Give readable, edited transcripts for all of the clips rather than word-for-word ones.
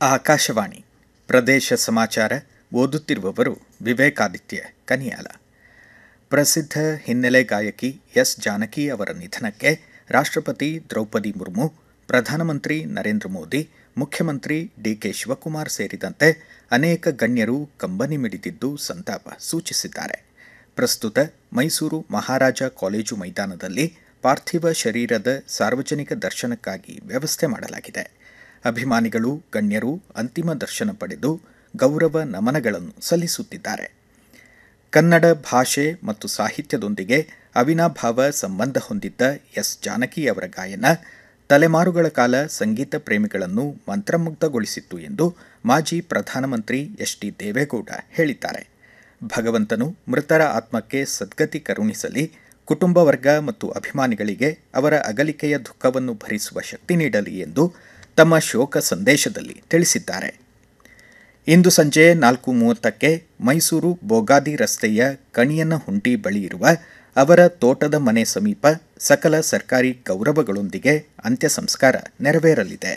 ಆಕಾಶವಾಣಿ ಪ್ರದೇಶ ಸಮಾಚಾರ ಓದುತ್ತಿರುವವರು ವಿವೇಕಾದಿತ್ಯ ಕನಿಯಾಲ. ಪ್ರಸಿದ್ಧ ಹಿನ್ನೆಲೆ ಗಾಯಕಿ ಎಸ್ ಜಾನಕಿ ಅವರ ನಿಧನಕ್ಕೆ ರಾಷ್ಟ್ರಪತಿ ದ್ರೌಪದಿ ಮುರ್ಮು, ಪ್ರಧಾನಮಂತ್ರಿ ನರೇಂದ್ರ ಮೋದಿ, ಮುಖ್ಯಮಂತ್ರಿ ಡಿಕೆ ಶಿವಕುಮಾರ್ ಸೇರಿದಂತೆ ಅನೇಕ ಗಣ್ಯರು ಕಂಬನಿ ಮಿಡಿದಿದ್ದು ಸಂತಾಪ ಸೂಚಿಸಿದ್ದಾರೆ. ಪ್ರಸ್ತುತ ಮೈಸೂರು ಮಹಾರಾಜ ಕಾಲೇಜು ಮೈದಾನದಲ್ಲಿ ಪಾರ್ಥಿವ ಶರೀರದ ಸಾರ್ವಜನಿಕ ದರ್ಶನಕ್ಕಾಗಿ ವ್ಯವಸ್ಥೆ ಮಾಡಲಾಗಿದೆ. ಅಭಿಮಾನಿಗಳು, ಗಣ್ಯರು ಅಂತಿಮ ದರ್ಶನ ಪಡೆದು ಗೌರವ ನಮನಗಳನ್ನು ಸಲ್ಲಿಸುತ್ತಿದ್ದಾರೆ. ಕನ್ನಡ ಭಾಷೆ ಮತ್ತು ಸಾಹಿತ್ಯದೊಂದಿಗೆ ಅವಿನಾಭಾವ ಸಂಬಂಧ ಹೊಂದಿದ್ದ ಎಸ್ ಜಾನಕಿ ಅವರ ಗಾಯನ ತಲೆಮಾರುಗಳ ಕಾಲ ಸಂಗೀತ ಪ್ರೇಮಿಗಳನ್ನು ಮಂತ್ರಮುಗ್ಧಗೊಳಿಸಿತ್ತು ಎಂದು ಮಾಜಿ ಪ್ರಧಾನಮಂತ್ರಿ ಎಚ್ ಡಿ ದೇವೇಗೌಡ ಹೇಳಿದ್ದಾರೆ. ಭಗವಂತನು ಮೃತರ ಆತ್ಮಕ್ಕೆ ಸದ್ಗತಿ ಕರುಣಿಸಲಿ, ಕುಟುಂಬ ವರ್ಗ ಮತ್ತು ಅಭಿಮಾನಿಗಳಿಗೆ ಅವರ ಅಗಲಿಕೆಯ ದುಃಖವನ್ನು ಭರಿಸುವ ಶಕ್ತಿ ನೀಡಲಿ ಎಂದು ತಮ್ಮ ಶೋಕ ಸಂದೇಶದಲ್ಲಿ ತಿಳಿಸಿದ್ದಾರೆ. ಇಂದು ಸಂಜೆ 4:30ಕ್ಕೆ ಮೈಸೂರು ಬೋಗಾದಿ ರಸ್ತೆಯ ಕಣಿಯನಹುಂಡಿ ಬಳಿ ಇರುವ ಅವರ ತೋಟದ ಮನೆ ಸಮೀಪ ಸಕಲ ಸರ್ಕಾರಿ ಗೌರವಗಳೊಂದಿಗೆ ಅಂತ್ಯ ಸಂಸ್ಕಾರ ನೆರವೇರಲಿದೆ.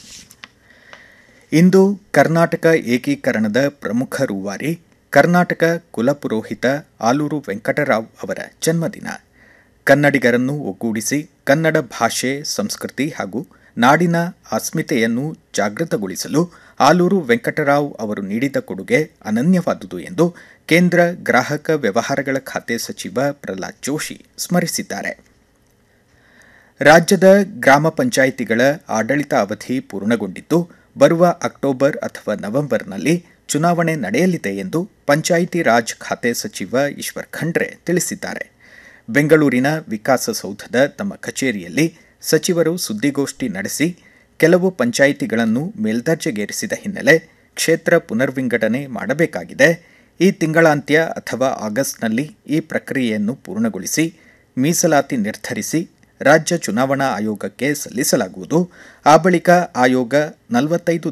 ಇಂದು ಕರ್ನಾಟಕ ಏಕೀಕರಣದ ಪ್ರಮುಖ ರೂವಾರಿ ಕರ್ನಾಟಕ ಕುಲಪುರೋಹಿತ ಆಲೂರು ವೆಂಕಟರಾವ್ ಅವರ ಜನ್ಮದಿನ. ಕನ್ನಡಿಗರನ್ನು ಒಗ್ಗೂಡಿಸಿ ಕನ್ನಡ ಭಾಷೆ, ಸಂಸ್ಕೃತಿ ಹಾಗೂ ನಾಡಿನ ಅಸ್ಮಿತೆಯನ್ನು ಜಾಗೃತಗೊಳಿಸಲು ಆಲೂರು ವೆಂಕಟರಾವ್ ಅವರು ನೀಡಿದ ಕೊಡುಗೆ ಅನನ್ಯವಾದುದು ಎಂದು ಕೇಂದ್ರ ಗ್ರಾಹಕ ವ್ಯವಹಾರಗಳ ಖಾತೆ ಸಚಿವ ಪ್ರಹ್ಲಾದ್ ಜೋಶಿ ಸ್ಮರಿಸಿದ್ದಾರೆ. ರಾಜ್ಯದ ಗ್ರಾಮ ಪಂಚಾಯಿತಿಗಳ ಆಡಳಿತ ಅವಧಿ ಪೂರ್ಣಗೊಂಡಿದ್ದು ಬರುವ ಅಕ್ಟೋಬರ್ ಅಥವಾ ನವೆಂಬರ್ನಲ್ಲಿ ಚುನಾವಣೆ ನಡೆಯಲಿದೆ ಎಂದು ಪಂಚಾಯಿತಿ ರಾಜ್ ಖಾತೆ ಸಚಿವ ಈಶ್ವರ್ ಖಂಡ್ರೆ ತಿಳಿಸಿದ್ದಾರೆ. ಬೆಂಗಳೂರಿನ ವಿಕಾಸಸೌಧದ ತಮ್ಮ ಕಚೇರಿಯಲ್ಲಿ ಸಚಿವರು ಸುದ್ದಿಗೋಷ್ಠಿ ನಡೆಸಿ ಕೆಲವು ಪಂಚಾಯಿತಿಗಳನ್ನು ಮೇಲ್ದರ್ಜೆಗೇರಿಸಿದ ಹಿನ್ನೆಲೆ ಕ್ಷೇತ್ರ ಪುನರ್ವಿಂಗಡಣೆ ಮಾಡಬೇಕಾಗಿದೆ. ಈ ತಿಂಗಳಾಂತ್ಯ ಅಥವಾ ಆಗಸ್ಟ್ನಲ್ಲಿ ಈ ಪ್ರಕ್ರಿಯೆಯನ್ನು ಪೂರ್ಣಗೊಳಿಸಿ ಮೀಸಲಾತಿ ನಿರ್ಧರಿಸಿ ರಾಜ್ಯ ಚುನಾವಣಾ ಆಯೋಗಕ್ಕೆ ಸಲ್ಲಿಸಲಾಗುವುದು. ಆ ಬಳಿಕ ಆಯೋಗ 45